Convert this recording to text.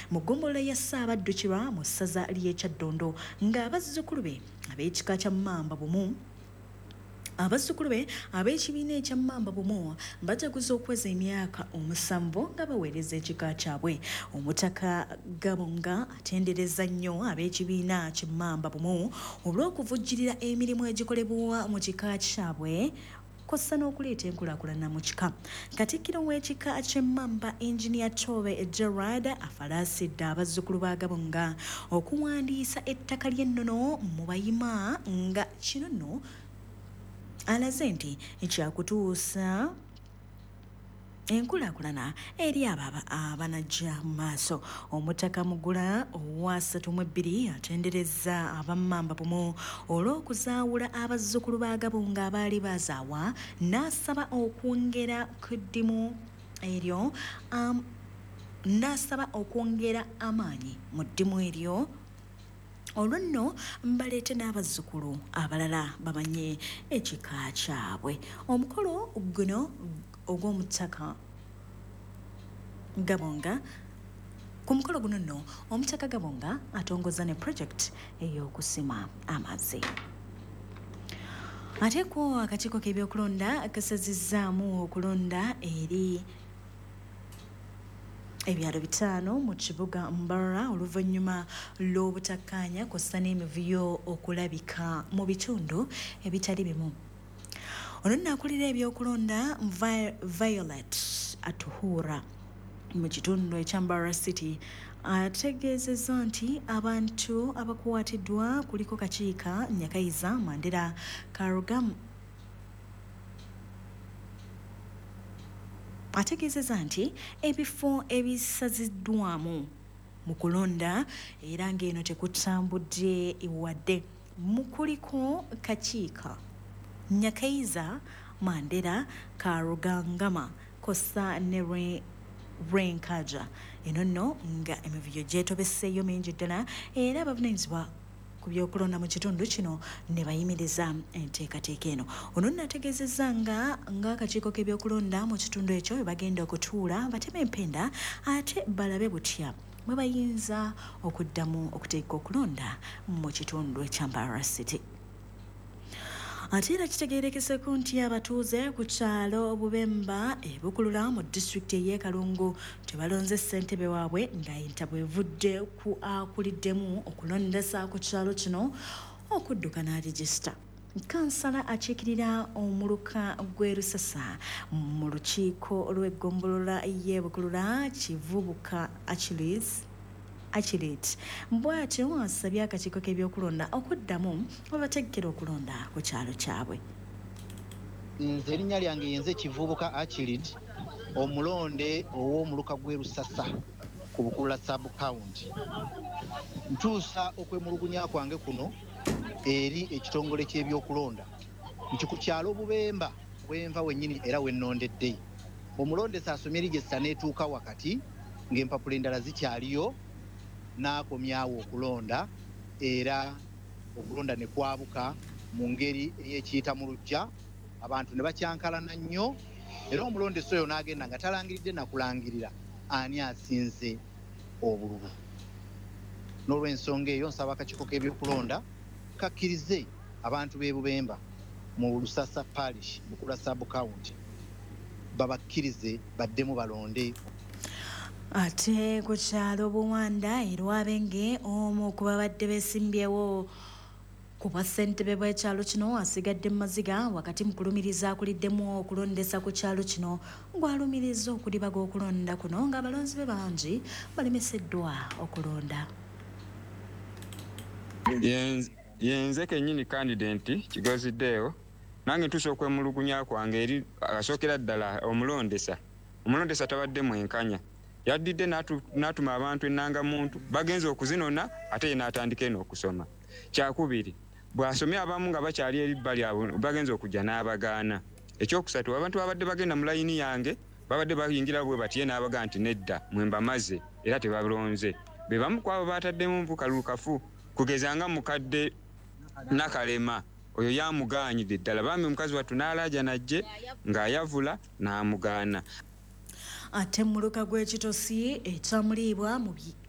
mu ggombolola ya Ssaabaddukirwa mu ssaza ly'e Kyaddondo ng'abazzukulu be ab'ekika kya Mamba Bumu abazzukulu be ab'ekibiina ekya Mamba Bumu bajaguza okweza emyaka 7 nga baweereza ekika kyabwe. Omutaka Gabonga atendereza nnyo ab'ekibiina kya Mamba Bumu olw'okuvujjirira emirimu egikolebwa mu kika kyabwe kossa n'okuleeta enkulaakulana mu kika. Katikkiro w'ekika ky'Emmamba Engineer Tobe Gerard afalansidde abazzukulu ba Gabonga okuwandiisa ettaka ly'ennono mu bayima nga kino nno alaze nti ekyakutuusa enkulaakulana eri abanajja mu maaso. Omutaka Mugula owa 32 atendereza ab'Emmamba Bumu olw'okuzaawula abazzukulu ba Gabonga abaali bazaawa n'asaba okwongera ku ddimu eryo n'asaba okwongera amaanyi mu ddimu eryo olwo nno mbaleete n'abazzukulu abalala bamanye ekika kyabwe. Omukolo guno ogw'omutaka Gabonga ku mukolo guno nno omutaka Gabonga atongoza ne project ey'okusima amazzi. Ate ko akakiiko k'ebyokulonda kasazizzaamu okulonda eri ebyalo 5 mu kibuga Mbarara oluvannyuma lw'obutakkaanya kw'ossa n'emivuyo okulabika mu bitundu ebitali bimu. Ono nnakulira ebyokulonda Violet Atuhura mu kitundu ekya Mbarara City ategeezezza nti abantu abakwatiddwa kuliko Kakiika, Nyakayiza, Mandera, Karugam. Ategeezezza nti ebifo ebisaziddwamu mu kulonda era ng'eno tekutambudde wadde mu kuliko Kakiika, Nyakayiza, Mandera, Karugangama kossa ne Renkaja. Eno nno nga emivuyo gyetobesseeyo mingi ddala era abavunaanyizibwa ku byokulonda mu kitundu kino ne bayimiriza enteekateeka eno. Ono nnategeezezza ng'akakiiko k'ebyokulonda mu kitundu ekyo bwe bagenda okutuula bateme empenda ate balabe butya bwe bayinza okuddamu okuteeka okulonda mu kitundu ekya Mbarara City. Ate era kitegeerekeseko nti abatuuze ku kyalo Bubemba Bukulula mu disitulikiti ey'e Kalungu tebalonze ssentebe waabwe ng'ayinta bwevudde ku akuliddemu okulondesa ku kyalo kino okudduka n'aregisita. Kansala akiikirira omuluka gw'e Lusasa mu lukiiko lw'eggombolola y'e Bukulula Kivubuka Achilles bw'atyo asabye akakiiko k'ebyokulonda okuddamu obategekkera okulonda ku kyalo kyabwe. Nze erinnya lyange yenze Kivubuka Achilles, omulonde ow'omuluka gw'e Lusasa ku Bukulula sub county. Ntuusa okwemulugunya kwange kuno eri ekitongole ky'ebyokulonda nti ku kyalo Bubemba bwenva wennyini era wennondedde omulondesa asomye rigesa n'etuuka wakati ng'empapula endala zikyaliyo n'akomyawo okulonda era okulonda ne kwabuka mu ngeri ey'ekiyita mu lujja abantu ne bakyankalana nnyo era omulondesa oyo n'agenda nga talangiridde nakulangirira ani asinze obululu. N'olw'ensonga eyo nsaba akakiiko k'ebyokulonda kakkirize abantu b'e Bubemba mu Lusasa parish Bukulula sub county babakkirize baddemu balonde. Ate ku kyalo Buwanda Erwabenge omu ku babadde beesimbyewo ku bwassentebe bw'ekyalo kino asigadde mu maziga wakati mu kulumiriza akuliddemu okulondesa ku kyalo kino gw'alumiriza okudibaga okulonda kuno ng'abalonzi be bangi balemeseddwa okulonda. Yenze kennyini candidate Kigoziddeewo nange ntuusa okwemulugunya kwange eri asookera ddala omulondesa tabadde mwenkanya. Yaddidde n'atuma abantu ennangamuntu bagenze okuzinona ate ye n'atandika eno okusoma. Kyakubiri bw'asomye abamu nga bakyali eribbali abo bagenze okujja n'abagaana. Ekyokusatu abantu babadde bagenda mu layini yange babadde bayingira bwe bati ye n'abagaa nti nedda mwe mbamaze era tebalonze. Be bamu ku abo baataddemu Kalulukafu kugeza nga mukadde Nakalema oyo yamugaanyidde ddala bambi omukazi wattu n'alaaja najje ng'ayavula n'amugaana. Ate muluka gw'ekitosi ekyamuliibwa